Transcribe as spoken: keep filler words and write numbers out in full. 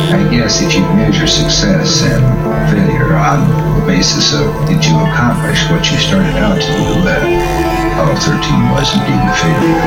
I guess if you measure success and failure on the basis of did you accomplish what you started out to do, uh, Apollo thirteen was indeed a failure.